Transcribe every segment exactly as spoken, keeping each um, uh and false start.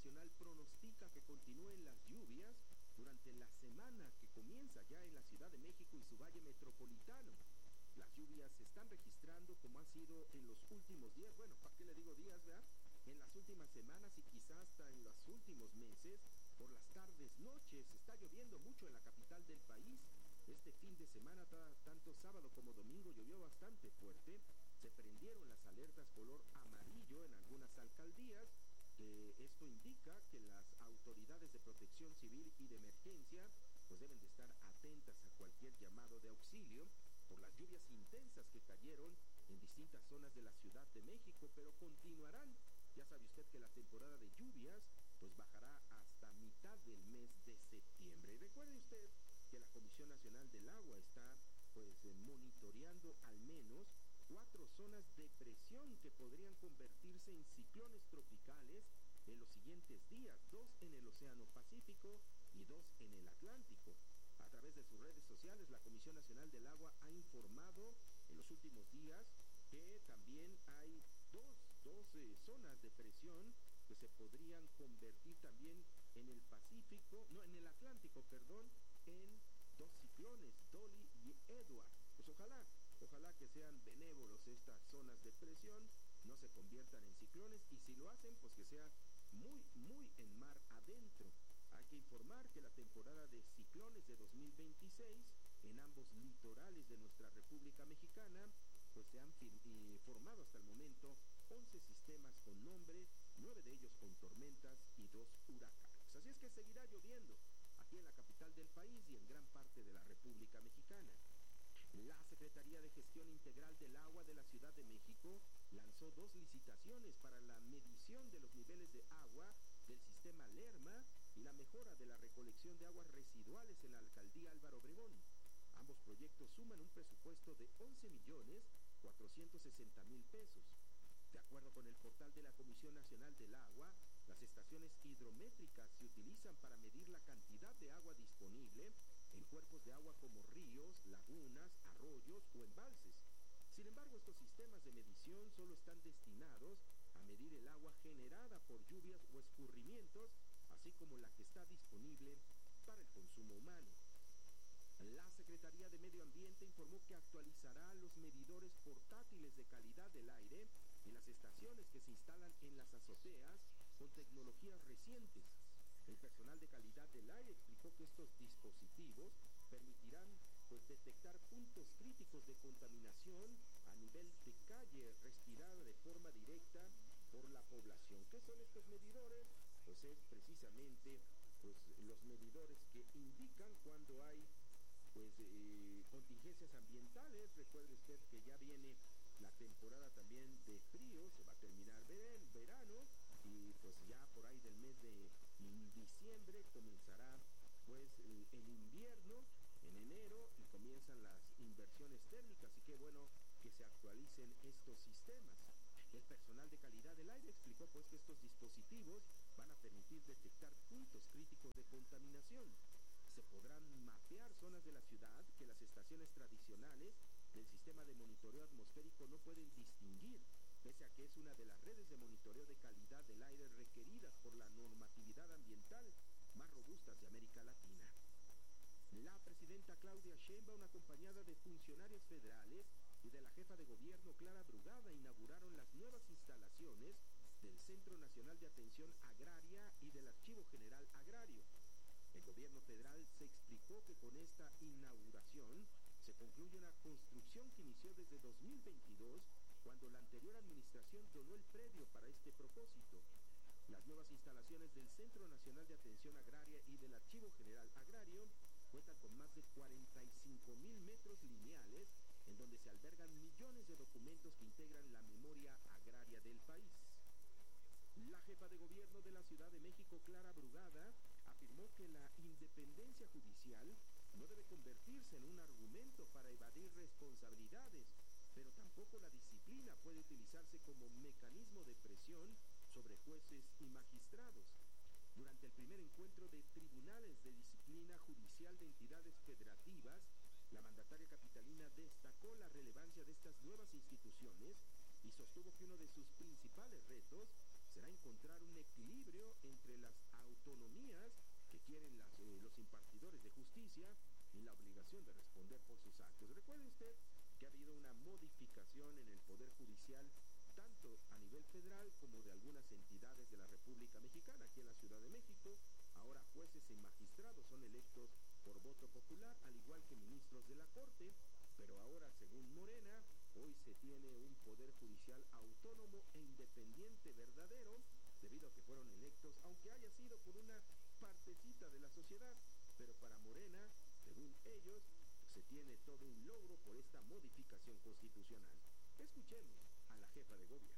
Nacional pronostica que continúen las lluvias durante la semana que comienza ya en la Ciudad de México y su valle metropolitano. Las lluvias se están registrando como ha sido en los últimos días, bueno, ¿para qué le digo días, verdad? En las últimas semanas y quizás hasta en los últimos meses. Por las tardes, noches, está lloviendo mucho en la capital del país. Este fin de semana, tanto sábado como domingo, llovió bastante fuerte. Se prendieron las alertas color amarillo en algunas alcaldías. Eh, esto indica que las autoridades de protección civil y de emergencia pues deben de estar atentas a cualquier llamado de auxilio por las lluvias intensas que cayeron en distintas zonas de la Ciudad de México, pero continuarán. Ya sabe usted que la temporada de lluvias pues bajará hasta mitad del mes de septiembre. Y recuerde usted que la Comisión Nacional del Agua está pues monitoreando al menos cuatro zonas de presión que podrían convertirse en ciclones tropicales en los siguientes días, dos en el Océano Pacífico y dos en el Atlántico. A través de sus redes sociales, la Comisión Nacional del Agua ha informado en los últimos días que también hay dos, dos eh, zonas de presión que se podrían convertir también en el Pacífico, no, en el Atlántico, perdón, en dos ciclones, Dolly y Edward. Pues ojalá, ojalá que sean benévolos estas zonas de presión, no se conviertan en ciclones y si lo hacen, pues que sea muy, muy en mar adentro. Hay que informar que la temporada de ciclones de dos mil veintiséis en ambos litorales de nuestra República Mexicana, pues se han eh, formado hasta el momento once sistemas con nombre, nueve de ellos con tormentas y dos huracanes. Así es que seguirá lloviendo aquí en la capital del país y en gran parte de la República Mexicana. La Secretaría de Gestión Integral del Agua de la Ciudad de México lanzó dos licitaciones para la medición de los niveles de agua del sistema Lerma y la mejora de la recolección de aguas residuales en la alcaldía Álvaro Obregón. Ambos proyectos suman un presupuesto de once millones cuatrocientos sesenta mil pesos. De acuerdo con el portal de la Comisión Nacional del Agua, las estaciones hidrométricas se utilizan para medir la cantidad de agua disponible en cuerpos de agua como ríos, lagunas, arroyos o embalses. Sin embargo, estos sistemas de medición solo están destinados a medir el agua generada por lluvias o escurrimientos, así como la que está disponible para el consumo humano. La Secretaría de Medio Ambiente informó que actualizará los medidores portátiles de calidad del aire en las estaciones que se instalan en las azoteas con tecnologías recientes. El personal de calidad del aire explicó que estos dispositivos permitirán pues, detectar puntos críticos de contaminación a nivel de calle respirada de forma directa por la población. ¿Qué son estos medidores? Pues es precisamente pues, los medidores que indican cuando hay pues eh, contingencias ambientales. Recuerde usted que ya viene la temporada también de frío, se va a terminar verano y pues ya por ahí del mes de diciembre comenzará pues el, el invierno en enero y comienzan las inversiones térmicas, así que bueno que se actualicen estos sistemas. El personal de calidad del aire explicó pues que estos dispositivos van a permitir detectar puntos críticos de contaminación. Se podrán mapear zonas de la ciudad que las estaciones tradicionales del sistema de monitoreo atmosférico no pueden distinguir, pese a que es una de las redes de monitoreo de calidad del aire requeridas por la normatividad ambiental más robustas de América Latina. La presidenta Claudia Sheinbaum, acompañada de funcionarios federales y de la jefa de gobierno Clara Brugada, inauguraron las nuevas instalaciones del Centro Nacional de Atención Agraria y del Archivo General Agrario. El gobierno federal se explicó que con esta inauguración se concluye una construcción que inició desde dos mil veintidós, cuando la anterior administración donó el predio para este propósito. Las nuevas instalaciones del Centro Nacional de Atención Agraria y del Archivo General Agrario cuentan con más de cuarenta y cinco mil metros lineales, en donde se albergan millones de documentos que integran la memoria agraria del país. La jefa de gobierno de la Ciudad de México, Clara Brugada, afirmó que la independencia judicial no debe convertirse en un argumento para evadir responsabilidades, pero tampoco la disciplina puede utilizarse como mecanismo de presión sobre jueces y magistrados. Durante el primer encuentro de tribunales de disciplina judicial de entidades federativas, la mandataria capitalina destacó la relevancia de estas nuevas instituciones y sostuvo que uno de sus principales retos será encontrar un equilibrio entre las autonomías que quieren las, eh, los impartidores de justicia y la obligación de responder por sus actos. Recuerde usted que ha habido una modificación en el Poder Judicial, tanto a nivel federal como de algunas entidades de la República Mexicana. Aquí en la Ciudad de México, ahora jueces y magistrados son electos por voto popular, al igual que ministros de la Corte, pero ahora, según Morena, hoy se tiene un Poder Judicial autónomo e independiente verdadero, debido a que fueron electos, aunque haya sido por una partecita de la sociedad, pero para Morena, según ellos, se tiene todo un logro por esta modificación constitucional. Escuchemos a la jefa de gobierno.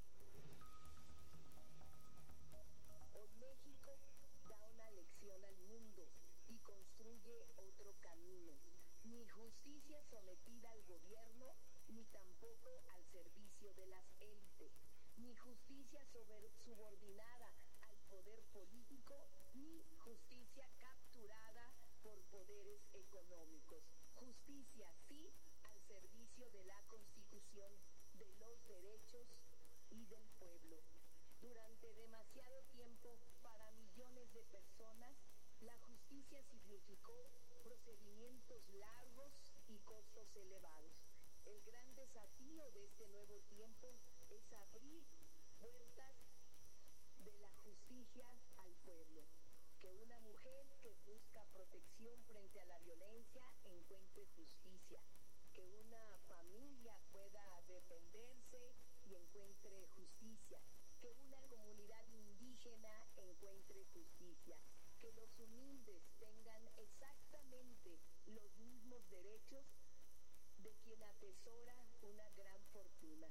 Hoy México da una lección al mundo y construye otro camino. Ni justicia sometida al gobierno, ni tampoco al servicio de las élites. Ni justicia sobre, subordinada al poder político, ni justicia capturada por poderes económicos. Justicia sí al servicio de la Constitución, de los derechos y del pueblo. Durante demasiado tiempo, para millones de personas, la justicia significó procedimientos largos y costos elevados. El gran desafío de este nuevo tiempo es abrir puertas de la justicia al pueblo. Que una mujer que busca protección frente a la violencia encuentre justicia. Que una familia pueda defenderse y encuentre justicia. Que una comunidad indígena encuentre justicia. Que los humildes tengan exactamente los mismos derechos de quien atesora una gran fortuna.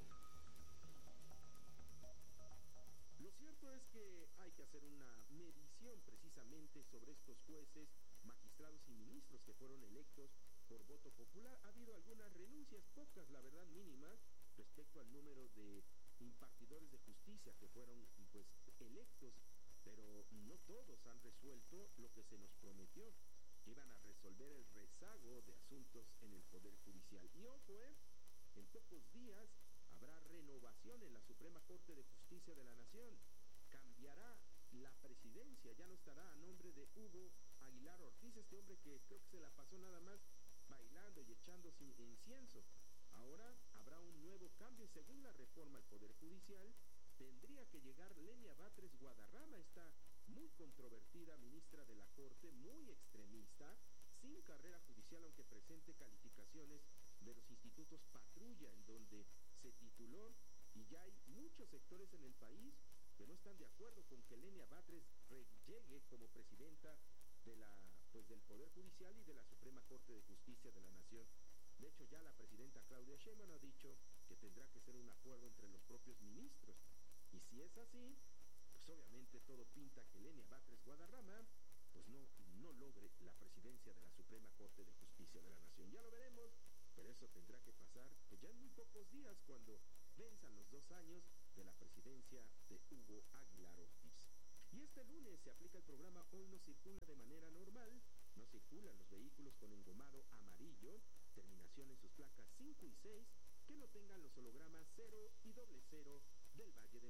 Lo cierto es que hay que hacer una medición precisamente sobre estos jueces, magistrados y ministros que fueron electos por voto popular. Ha habido algunas renuncias, pocas, la verdad, mínimas, respecto al número de impartidores de justicia que fueron pues electos, pero no todos han resuelto lo que se nos prometió, que iban a resolver el rezago de asuntos en el Poder Judicial. Y ojo, eh, en pocos días habrá renovación en la Suprema Corte de Justicia de la Nación. Cambiará la presidencia, ya no estará a nombre de Hugo Aguilar Ortiz, este hombre que creo que se la pasó nada más bailando y echando incienso. Ahora habrá un nuevo cambio y según la reforma al Poder Judicial, tendría que llegar Lenia Batres Guadarrama, esta muy controvertida ministra de la Corte, muy extremista, sin carrera judicial, aunque presente calificaciones de los institutos Patrulla, en donde se tituló, y ya hay muchos sectores en el país que no están de acuerdo con que Lenia Batres llegue como presidenta de la, pues, del Poder Judicial y de la Suprema Corte de Justicia de la Nación. De hecho, ya la presidenta Claudia Sheinbaum ha dicho que tendrá que ser un acuerdo entre los propios ministros. Y si es así, pues obviamente todo pinta que Lenia Batres Guadarrama pues no, no logre la presidencia de la Suprema Corte de Justicia de la Nación. Ya lo veremos, pero eso tendrá que pasar pues ya en muy pocos días, cuando venzan los dos años de la presidencia de Hugo Aguilar Ortiz. Y este lunes se aplica el programa Hoy no circula de manera normal. No circulan los vehículos con engomado amarillo, terminación en sus placas cinco y seis, que no tengan los hologramas cero y doble cero del Valle de